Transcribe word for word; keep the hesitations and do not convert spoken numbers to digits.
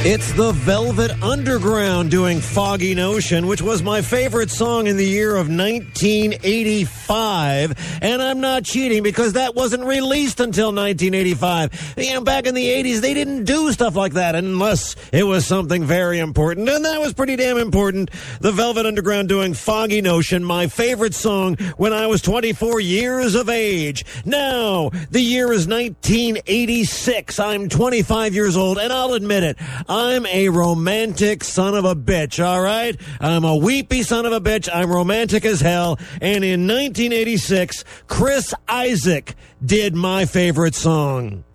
It's the Velvet Underground doing Foggy Notion, which was my favorite song in the year of nineteen eighty-five. And I'm not cheating because that wasn't released until nineteen eighty-five. You know, back in the eighties, they didn't do stuff like that unless it was something very important. And that was pretty damn important. The Velvet Underground doing Foggy Notion, my favorite song when I was twenty-four years of age. Now, the year is nineteen eighty-six. I'm twenty-five years old, and I'll admit it. I'm a romantic son of a bitch, all right? I'm a weepy son of a bitch. I'm romantic as hell. And in nineteen eighty-six, Chris Isaak did my favorite song.